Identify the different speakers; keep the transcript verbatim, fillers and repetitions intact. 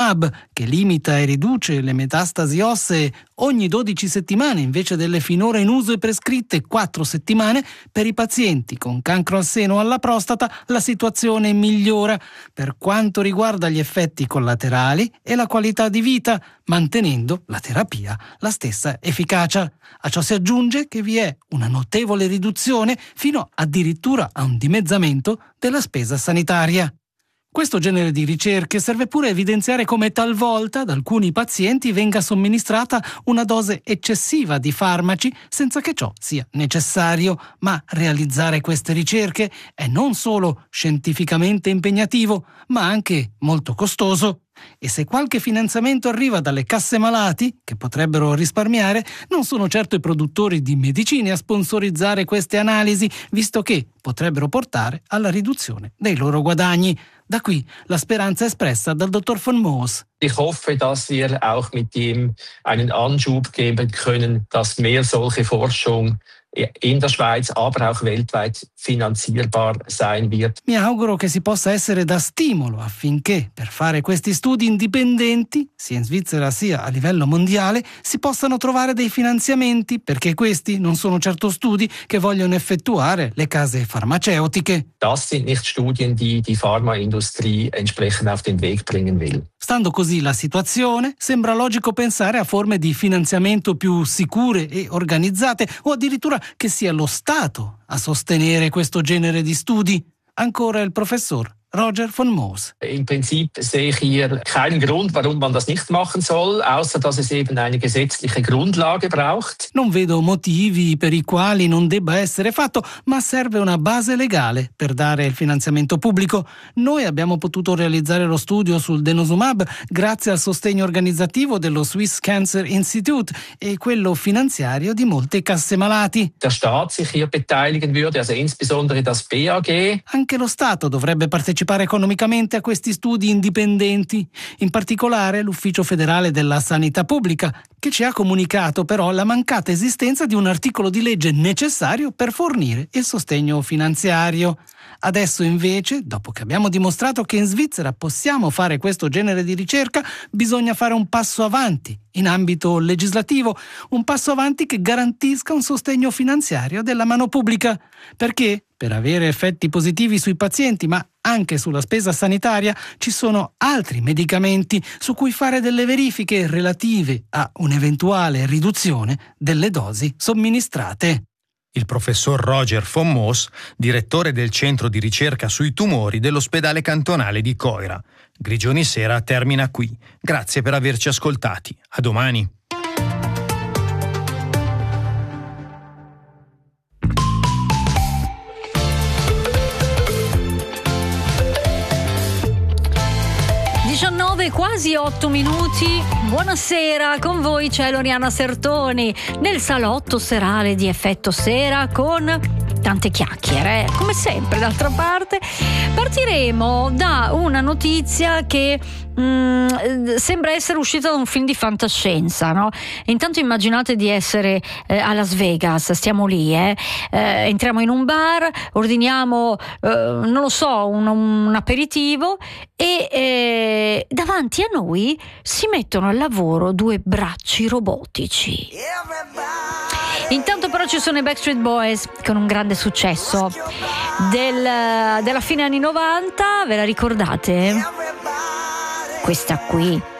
Speaker 1: denosumab, che limita e riduce le metastasi ossee ogni dodici settimane invece delle finora in uso e prescritte quattro settimane, per i pazienti con cancro al seno o alla prostata la situazione migliora per quanto riguarda gli effetti collaterali e la qualità di vita, mantenendo la terapia la stessa efficacia. A ciò si aggiunge che vi è una notevole riduzione fino addirittura a un dimezzamento della spesa sanitaria. Questo genere di ricerche serve pure a evidenziare come talvolta ad alcuni pazienti venga somministrata una dose eccessiva di farmaci senza che ciò sia necessario, ma realizzare queste ricerche è non solo scientificamente impegnativo, ma anche molto costoso. E se qualche finanziamento arriva dalle casse malati, che potrebbero risparmiare, non sono certo i produttori di medicine a sponsorizzare queste analisi, visto che potrebbero portare alla riduzione dei loro guadagni. Da qui la speranza espressa dal dottor von Moos.
Speaker 2: Ich hoffe, dass wir auch mit dem einen Anschub geben können, dass mehr solche Forschung in der Schweiz, aber auch weltweit finanzierbar sein wird.
Speaker 1: Mi auguro che si possa essere da stimolo affinché per fare questi studi indipendenti, sia in Svizzera sia a livello mondiale, si possano trovare dei finanziamenti, perché questi non sono certo studi che vogliono effettuare le case farmaceutiche.
Speaker 2: Das sind nicht Studien, die die Pharmaindustrie entsprechend auf den Weg bringen will.
Speaker 1: Stando così la situazione, sembra logico pensare a forme di finanziamento più sicure e organizzate, o addirittura che sia lo Stato a sostenere questo genere di studi. Ancora il professor Roger von Moos.
Speaker 2: Im Prinzip sehe ich hier keinen Grund, warum man das nicht machen soll, außer dass es eben eine gesetzliche Grundlage braucht.
Speaker 1: Non vedo motivi per i quali non debba essere fatto, ma serve una base legale per dare il finanziamento pubblico. Noi abbiamo potuto realizzare lo studio sul denosumab grazie al sostegno organizzativo dello Swiss Cancer Institute e quello finanziario di molte casse malati.
Speaker 2: Der Staat sich hier beteiligen würde, also insbesondere das B A G.
Speaker 1: Anche lo Stato dovrebbe partecipare economicamente a questi studi indipendenti, in particolare l'Ufficio federale della sanità pubblica, che ci ha comunicato però la mancata esistenza di un articolo di legge necessario per fornire il sostegno finanziario. Adesso invece, dopo che abbiamo dimostrato che in Svizzera possiamo fare questo genere di ricerca, bisogna fare un passo avanti in ambito legislativo, un passo avanti che garantisca un sostegno finanziario della mano pubblica, perché per avere effetti positivi sui pazienti, ma anche sulla spesa sanitaria, ci sono altri medicamenti su cui fare delle verifiche relative a un'eventuale riduzione delle dosi somministrate.
Speaker 3: Il professor Roger von Moos, direttore del centro di ricerca sui tumori dell'ospedale cantonale di Coira. Grigioni Sera termina qui. Grazie per averci ascoltati. A domani.
Speaker 4: diciannove, quasi otto minuti. Buonasera, con voi c'è Loriana Sertoni nel salotto serale di Effetto Sera con tante chiacchiere, come sempre. D'altra parte partiremo da una notizia che mh, sembra essere uscita da un film di fantascienza, no? Intanto immaginate di essere eh, a Las Vegas, stiamo lì, eh? Eh, entriamo in un bar, ordiniamo eh, non lo so, un, un aperitivo e eh, davanti a noi si mettono al lavoro due bracci robotici. Intanto però ci sono i Backstreet Boys con un grande successo del, della fine anni novanta, ve la ricordate? Questa qui.